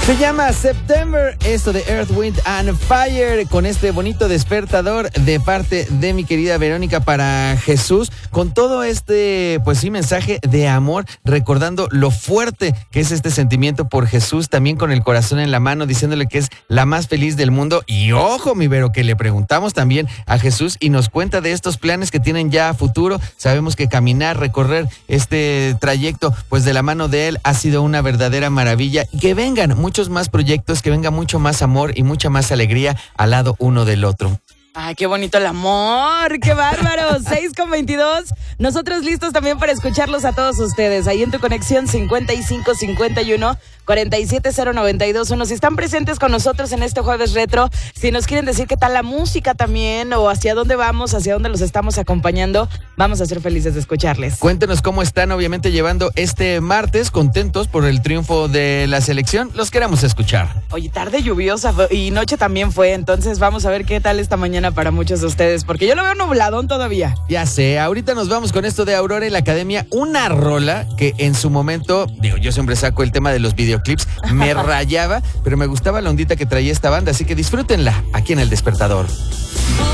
Se llama September, esto de Earth, Wind and Fire, con este bonito despertador de parte de mi querida Verónica para Jesús, con todo este, pues sí, mensaje de amor, recordando lo fuerte que es este sentimiento por Jesús, también con el corazón en la mano, diciéndole que es la más feliz del mundo. Y ojo, mi Vero, que le preguntamos también a Jesús y nos cuenta de estos planes que tienen ya a futuro. Sabemos que caminar, recorrer este trayecto, pues de la mano de él, ha sido una verdadera maravilla. Y que vengan muchos más proyectos, que venga mucho más amor y mucha más alegría al lado uno del otro. Ay, qué bonito el amor, qué bárbaro. 6:22. Nosotros listos también para escucharlos a todos ustedes. Ahí en tu conexión 5551-47092. Si están presentes con nosotros en este jueves retro, si nos quieren decir qué tal la música también, o hacia dónde vamos, hacia dónde los estamos acompañando, vamos a ser felices de escucharles. Cuéntenos cómo están, obviamente, llevando este martes, contentos por el triunfo de la selección. Los queremos escuchar. Oye, tarde lluviosa y noche también fue, entonces vamos a ver qué tal esta mañana para muchos de ustedes, porque yo lo veo nubladón todavía. Ya sé, ahorita nos vamos con esto de Aurora y la Academia, una rola que en su momento, digo, yo siempre saco el tema de los videoclips, me rayaba, pero me gustaba la ondita que traía esta banda, así que disfrútenla aquí en El Despertador.